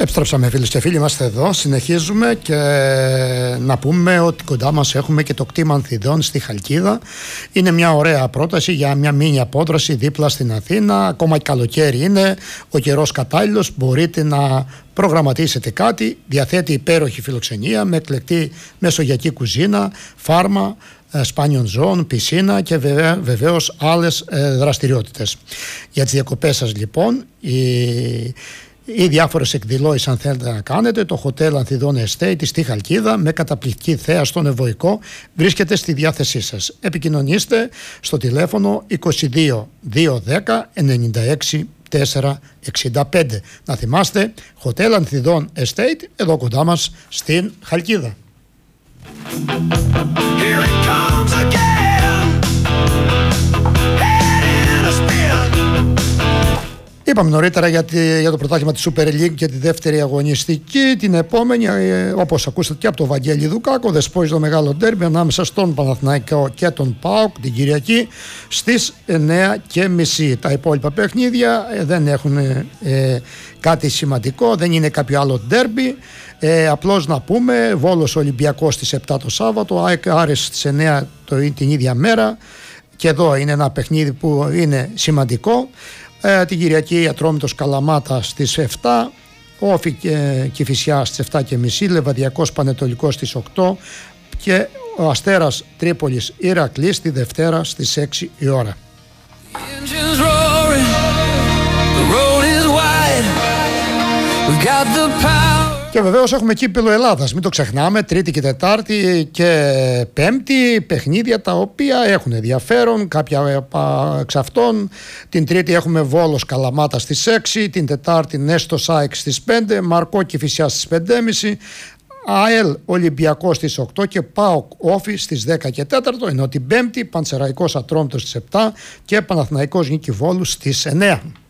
Επιστρέψαμε φίλες και φίλοι, είμαστε εδώ, συνεχίζουμε και να πούμε ότι κοντά μας έχουμε και το κτήμα Ανθιδών στη Χαλκίδα. Είναι μια ωραία πρόταση για μια μίνι απόδραση δίπλα στην Αθήνα, ακόμα και καλοκαίρι είναι, ο καιρός κατάλληλος, μπορείτε να προγραμματίσετε κάτι, διαθέτει υπέροχη φιλοξενία με εκλεκτή μεσογειακή κουζίνα, φάρμα, σπάνιων ζώων, πισίνα και βεβαίως άλλες δραστηριότητες. Για τις διακοπές σας λοιπόν, ή διάφορες εκδηλώσεις αν θέλετε να κάνετε, το Hotel Ανθιδών Estate στη Χαλκίδα με καταπληκτική θέα στον Ευωικό βρίσκεται στη διάθεσή σας. Επικοινωνήστε στο τηλέφωνο 22 210 96 465. Να θυμάστε, Hotel Ανθιδών Estate εδώ κοντά μας στην Χαλκίδα. Here it comes again. Είπαμε νωρίτερα για το πρωτάθλημα της Super League και τη δεύτερη αγωνιστική. Την επόμενη, όπως ακούσατε και από τον Βαγγέλη Δουκάκο, δεσπόζει το μεγάλο ντέρμπι ανάμεσα στον Παναθηναϊκό και τον ΠΑΟΚ την Κυριακή στις 9:30. Τα υπόλοιπα παιχνίδια δεν έχουν κάτι σημαντικό, δεν είναι κάποιο άλλο ντέρμπι. Απλώς να πούμε, Βόλος Ολυμπιακός στις 7 το Σάββατο, ΑΕΚ Άρης στις 9 την ίδια μέρα. Και εδώ είναι ένα παιχνίδι που είναι σημαντικό. Την Κυριακή Ατρόμητος Καλαμάτα στις 7, Όφη και Κηφισιά στις 7:30, Λεβαδιακός Πανετολικός στις 8 και ο Αστέρας Τρίπολης Ηρακλής τη Δευτέρα στις 6 η ώρα. Και βεβαίως έχουμε κύπελλο Ελλάδας, μην το ξεχνάμε, Τρίτη και Τετάρτη και Πέμπτη, παιχνίδια τα οποία έχουν ενδιαφέρον, κάποια εξ αυτών. Την Τρίτη έχουμε Βόλος Καλαμάτα στις 6, την Τετάρτη Νέστος ΑΕΚ στις 5, Μαρκό Κηφισιά στις 5:30, ΑΕΛ Ολυμπιακός στις 8 και ΠΑΟΚ Όφη στις 10 και 4, ενώ την Πέμπτη Πανσεραϊκός Ατρόμητος στις 7 και Παναθηναϊκός Νίκη Βόλου στις 9.